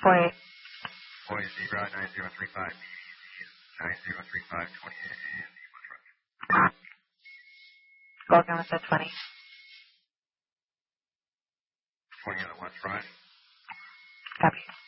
48. Boise Zebra 9035. 9035 28. Golden with the 20. 20 on the west front. Copy.